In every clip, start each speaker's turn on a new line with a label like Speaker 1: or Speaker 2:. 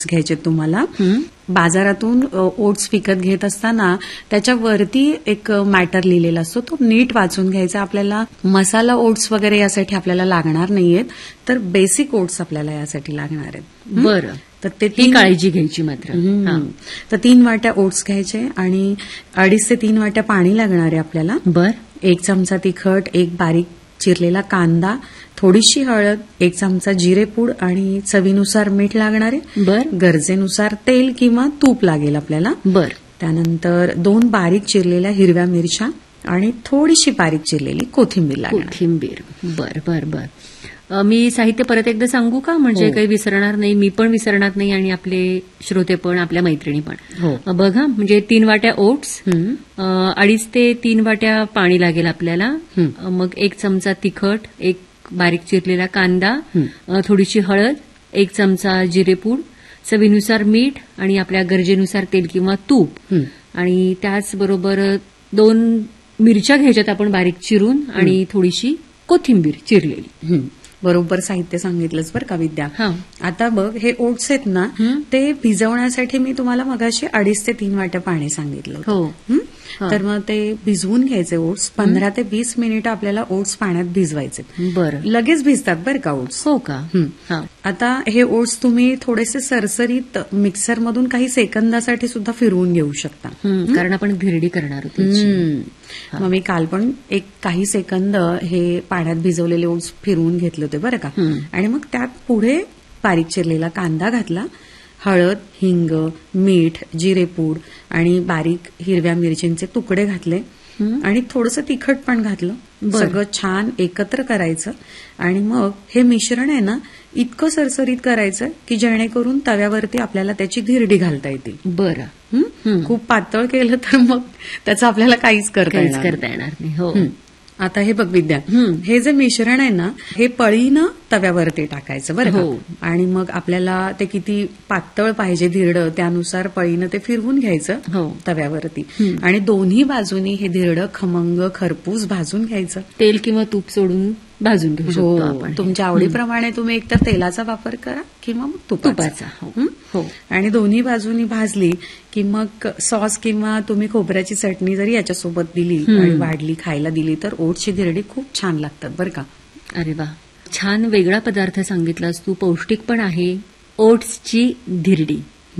Speaker 1: घ्यायचे तुम्हाला. बाजारातून ओट्स विकत घेत असताना त्याच्यावरती एक मॅटर लिहिलेला असतो, तो नीट वाचून घ्यायचा. आपल्याला मसाला ओट्स वगैरे यासाठी आपल्याला लागणार नाहीयेत, तर बेसिक ओट्स आपल्याला यासाठी लागणार आहेत.
Speaker 2: बरं,
Speaker 1: तर ते
Speaker 2: ती काळजी घ्यायची मात्र.
Speaker 1: तर 3 वाट्या ओट्स घ्यायचे आणि 2.5 ते 3 वाट्या पाणी लागणार आहे आपल्याला.
Speaker 2: बर,
Speaker 1: 1 चमचा तिखट, 1 बारीक चिरलेला कांदा, थोडीशी हळद, 1 चमचा जिरेपूड आणि चवीनुसार मीठ लागणार आहे.
Speaker 2: बर,
Speaker 1: गरजेनुसार तेल किंवा तूप लागेल आपल्याला.
Speaker 2: बर.
Speaker 1: त्यानंतर 2 बारीक चिरलेल्या हिरव्या मिरच्या आणि थोडीशी बारीक चिरलेली कोथिंबीर लागणार.
Speaker 2: कोथिंबीर. बर बर बर. मी साहित्य परत एकदा सांगू का, म्हणजे काही विसरणार नाही, मी पण विसरणार नाही आणि आपले श्रोते पण, आपल्या मैत्रिणी पण. बघा, म्हणजे 3 वाट्या ओट्स, 2.5 ते 3 वाट्या पाणी लागेल आपल्याला. मग 1 चमचा तिखट, 1 बारीक चिरलेला कांदा, थोडीशी हळद, 1 चमचा जिरेपूड, चवीनुसार मीठ आणि आपल्या गरजेनुसार तेल किंवा तूप. आणि त्याचबरोबर 2 मिरच्या घ्यायच्यात आपण बारीक चिरून आणि थोडीशी कोथिंबीर चिरलेली.
Speaker 1: बरोबर साहित्य सांगितलंच बरं का विद्या. आता बघ, हे ओट्स आहेत ना, ते भिजवण्यासाठी मी तुम्हाला मगाशी 2.5 ते 3 वाट्या पाणी सांगितलं. तर मग ते भिजवून घ्यायचे ओट्स. 15 ते 20 मिनिटं आपल्याला ओट्स पाण्यात भिजवायचे.
Speaker 2: बरं,
Speaker 1: लगेच भिजतात बरं का ओट्स.
Speaker 2: हो का.
Speaker 1: आता हे ओट्स तुम्ही थोडेसे सरसरीत मिक्सरमधून काही सेकंदासाठी सुद्धा फिरवून घेऊ शकता,
Speaker 2: कारण आपण धिरडी करणार होतो.
Speaker 1: मग मी काल पण काही सेकंद हे पाण्यात भिजवलेले ओट्स फिरवून घेतले होते बरं का. आणि मग त्यात पुढे बारीक चिरलेला कांदा घातला, हळद, हिंग, मीठ, जिरेपूड आणि बारीक हिरव्या मिरचींचे तुकडे घातले आणि थोडंसं तिखट पण घातलं. सगळं छान एकत्र करायचं आणि मग हे मिश्रण आहे ना, इतकं सरसरीत करायचं की जेणेकरून तव्यावरती आपल्याला त्याची धिरडी घालता येते.
Speaker 2: बरं,
Speaker 1: खूप पातळ केलं तर मग त्याचं आपल्याला काहीच करता येणार
Speaker 2: नाही. हो.
Speaker 1: आता हे बघ विद्या, हे जे मिश्रण आहे ना, हे पळीनं तव्यावरती टाकायचं बरं का. आणि मग आपल्याला ते किती पातळ पाहिजे धिरडं, त्यानुसार पळीनं ते फिरवून घ्यायचं तव्यावरती. आणि दोन्ही बाजूनी हे धिरडं खमंग खरपूस भाजून घ्यायचं.
Speaker 2: तेल किंवा तूप सोडून भाजून घेऊ शकतो आपण.
Speaker 1: तुमच्या आवडीप्रमाणे तुम्ही एकतर तेलाचा वापर करा किंवा मग तुपाचा.
Speaker 2: हो.
Speaker 1: आणि दोन्ही बाजूनी भाजली की मग सॉस किंवा तुम्ही खोबऱ्याची चटणी जरी याच्यासोबत दिली आणि वाढली खायला दिली तर ओट्सची धिरडी खूप छान लागतात बरं का.
Speaker 2: अरे वा, छान वेगळा पदार्थ सांगितलास तू, पौष्टिक पण आहे, ओट्सची धिरडी.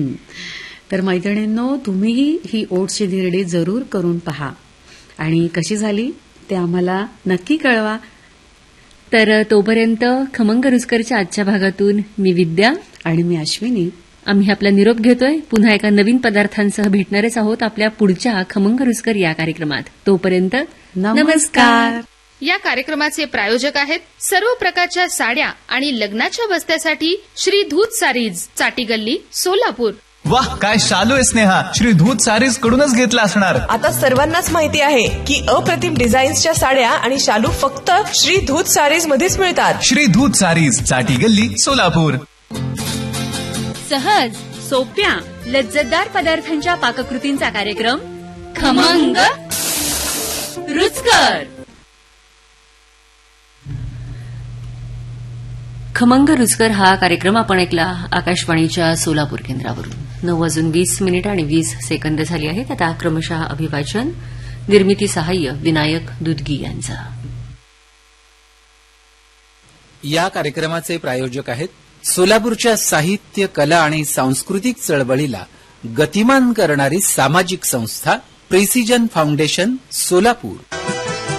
Speaker 1: तर मैत्रिणींनो, तुम्हीही ही ओट्सची धिरडी जरूर करून पहा आणि कशी झाली ते आम्हाला नक्की कळवा.
Speaker 2: तर तोपर्यंत खमंग रुचकरच्या आजच्या भागातून मी विद्या
Speaker 1: आणि मी अश्विनी,
Speaker 2: आम्ही आपला निरोप घेतोय. पुन्हा एका नवीन पदार्थांसह भेटणारच आहोत आपल्या पुढच्या खमंग रुचकर या कार्यक्रमात. तोपर्यंत
Speaker 1: नमस्कार.
Speaker 3: या कार्यक्रमाचे प्रायोजक आहेत सर्व प्रकारच्या साड्या आणि लग्नाच्या बस्त्यासाठी श्री धूत सारीज, चाटी गल्ली, सोलापूर.
Speaker 4: वाह, काय शालू आहे स्नेहा, श्री धूत सारीज कडूनच घेतला असणार.
Speaker 5: आता सर्वांनाच माहिती आहे की अप्रतिम डिझाईन्सच्या साड्या आणि शालू फक्त श्री धूत सारीज मध्येच मिळतात.
Speaker 4: श्री धूत सारीज, चाटी गल्ली, सोलापूर.
Speaker 2: सहज, सोप्या, लज्जतदार पदार्थांच्या पाककृतींचा कार्यक्रम खमंग रुचकर. खमंग रुचकर हा कार्यक्रम आपण ऐकला आकाशवाणीच्या सोलापूर केंद्रावरून. 9:20 आणि 20 सेकंद झाली आहेत. आता क्रमशः अभिवाचन, निर्मिती सहाय्य विनायक दुधगी यांचा.
Speaker 6: या कार्यक्रमाचे प्रायोजक आहेत सोलापूरच्या साहित्य, कला आणि सांस्कृतिक चळवळीला गतिमान करणारी सामाजिक संस्था प्रेसिजन फाउंडेशन, सोलापूर.